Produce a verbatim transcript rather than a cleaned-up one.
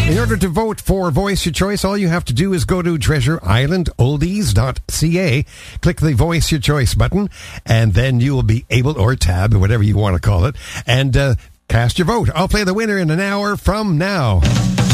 In order to vote for Voice Your Choice, all you have to do is go to treasure island oldies dot c a, click the Voice Your Choice button, and then you will be able, or tab, whatever you want to call it, and uh, cast your vote. I'll play the winner in an hour from now.